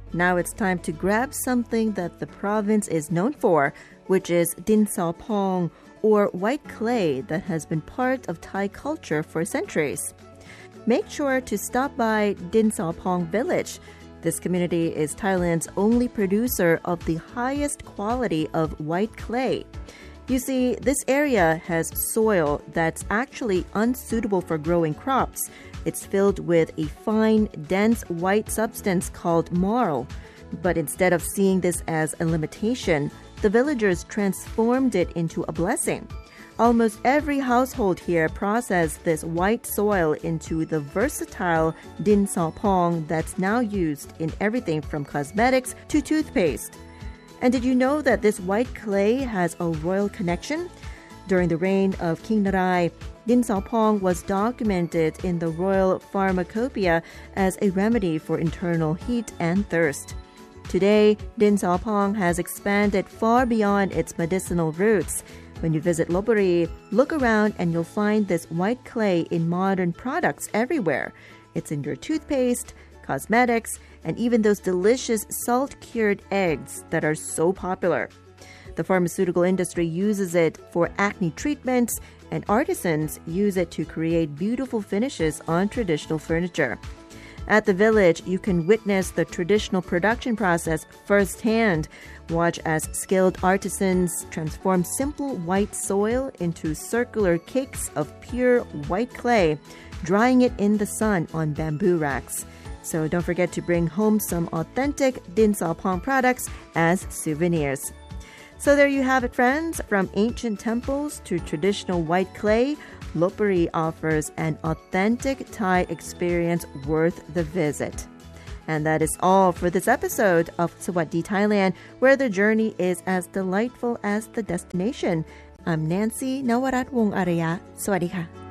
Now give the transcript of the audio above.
Now it's time to grab something that the province is known for, which is Din Sao Pong, or white clay that has been part of Thai culture for centuries. Make sure to stop by Din Sao Pong village. This community is Thailand's only producer of the highest quality of white clay. You see, this area has soil that's actually unsuitable for growing crops. It's filled with a fine, dense white substance called marl. But instead of seeing this as a limitation, the villagers transformed it into a blessing. Almost every household here processed this white soil into the versatile Din Sao Pong that's now used in everything from cosmetics to toothpaste. And did you know that this white clay has a royal connection? During the reign of King Narai, Din Sao Pong was documented in the royal pharmacopoeia as a remedy for internal heat and thirst. Today, Din Sao Pong has expanded far beyond its medicinal roots. When you visit Lopburi, look around and you'll find this white clay in modern products everywhere. It's in your toothpaste, cosmetics, and even those delicious salt-cured eggs that are so popular. The pharmaceutical industry uses it for acne treatments, and artisans use it to create beautiful finishes on traditional furniture. At the village, you can witness the traditional production process firsthand. Watch as skilled artisans transform simple white soil into circular cakes of pure white clay, drying it in the sun on bamboo racks. So don't forget to bring home some authentic Din Sao Pong products as souvenirs. So there you have it, friends. From ancient temples to traditional white clay, Lopburi offers an authentic Thai experience worth the visit. And that is all for this episode of Sawadee Thailand, where the journey is as delightful as the destination. I'm Nancy Nawarat Wong Araya. Sawadee ka.